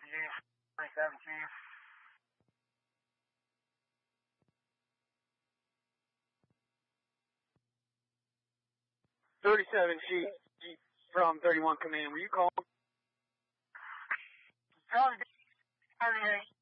27, Chief. 37, Chief, from 31 Command. Were you calling? Charlie,